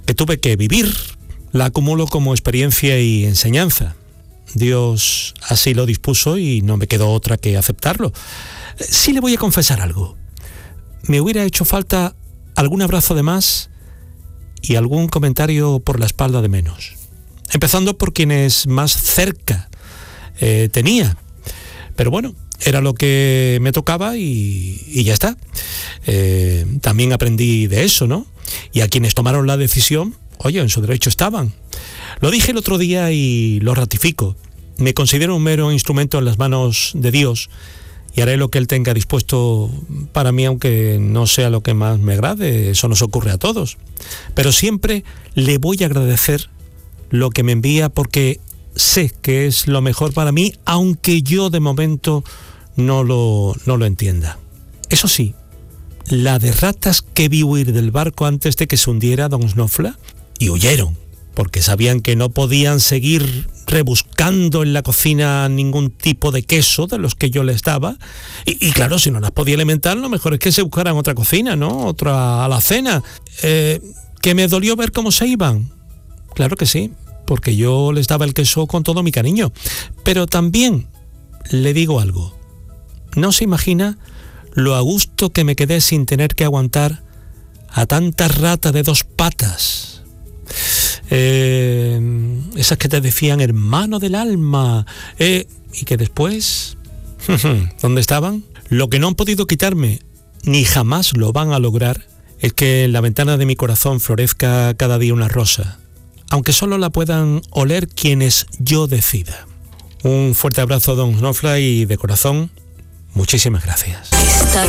que tuve que vivir, la acumulo como experiencia y enseñanza. Dios así lo dispuso y no me quedó otra que aceptarlo. Sí le voy a confesar algo. Me hubiera hecho falta algún abrazo de más y algún comentario por la espalda de menos. Empezando por quienes más cerca tenía. Pero bueno, era lo que me tocaba y ya está. También aprendí de eso, ¿no? Y a quienes tomaron la decisión, oye, en su derecho estaban. Lo dije el otro día y lo ratifico. Me considero un mero instrumento en las manos de Dios y haré lo que Él tenga dispuesto para mí, aunque no sea lo que más me agrade. Eso nos ocurre a todos. Pero siempre le voy a agradecer lo que me envía porque sé que es lo mejor para mí, aunque yo de momento no lo entienda. Eso sí, la de ratas que vi huir del barco antes de que se hundiera Don Snofla, y huyeron, porque sabían que no podían seguir rebuscando en la cocina ningún tipo de queso de los que yo les daba, y claro, si no las podía alimentar, lo mejor es que se buscaran otra cocina, ¿no? Otra alacena. ¿Que me dolió ver cómo se iban? Claro que sí, porque yo les daba el queso con todo mi cariño, pero también le digo algo. No se imagina lo a gusto que me quedé sin tener que aguantar a tanta rata de 2 patas. Esas que te decían hermano del alma, y que después, ¿dónde estaban? Lo que no han podido quitarme, ni jamás lo van a lograr, es que en la ventana de mi corazón florezca cada día una rosa, aunque solo la puedan oler quienes yo decida. Un fuerte abrazo, Don Snofla, y de corazón, muchísimas gracias.